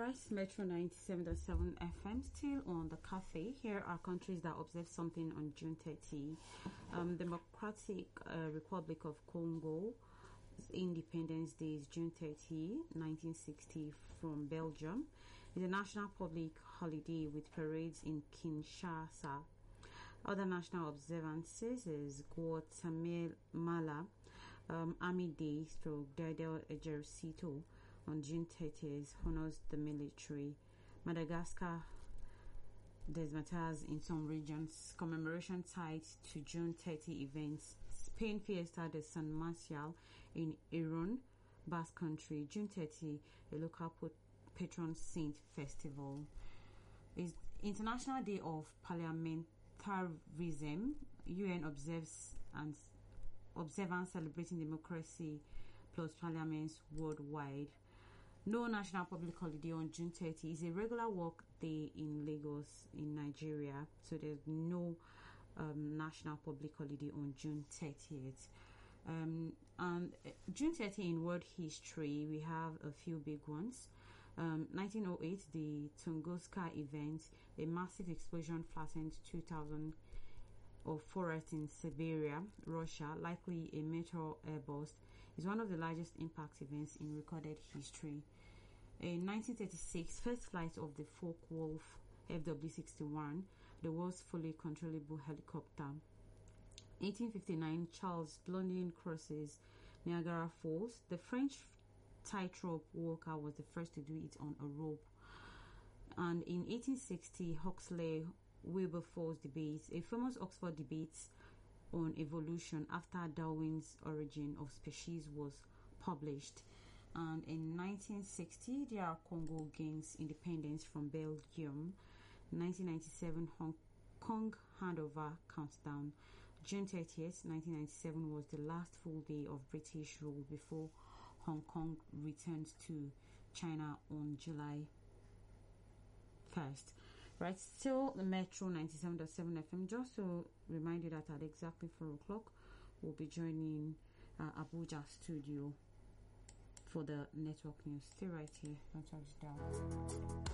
right, Metro 97.7 FM, still on the cafe. Here are countries that observe something on June 30. Democratic Republic of Congo, Independence Day is June 30, 1960 from Belgium. It's a national public holiday with parades in Kinshasa. Other national observances is Guatemala Army Day stroke Del Ejercito on June 30th honors the military. Madagascar Desmatas in some regions, commemoration tied to June 30 events. Spain Fiesta de San Marcial in Iran, Basque Country, June 30, a local patron saint festival. Is International Day of Parliamentarism. UN observance celebrating democracy plus parliaments worldwide. No national public holiday on June 30. It's a regular work day in Lagos, in Nigeria. So there's no national public holiday on June 30th. And June 30 in world history, we have a few big ones. 1908, the Tunguska event, a massive explosion flattened 2,000 of forest in Siberia, Russia, likely a meteor airburst, is one of the largest impact events in recorded history. In 1936, first flight of the Focke-Wulf FW-61, the world's fully controllable helicopter. 1859, Charles Blondin crosses Niagara Falls. The French tightrope walker was the first to do it on a rope. And in 1860, Huxley Wilberforce debate, a famous Oxford debate on evolution after Darwin's Origin of Species was published. And in 1960, DR Congo gains independence from Belgium. 1997, Hong Kong handover countdown. June 30th, 1997 was the last full day of British rule before Hong Kong returned to China on July 1st. Right, still the Metro 97.7 FM. Just to remind you that at exactly 4 o'clock, we'll be joining Abuja studio for the network news. Stay right here. Don't touch down.